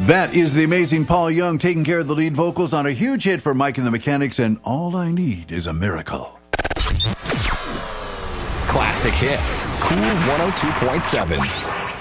That is the amazing Paul Young taking care of the lead vocals on a huge hit for Mike and the Mechanics, and All I Need Is a Miracle. Classic hits. Cool 102.7.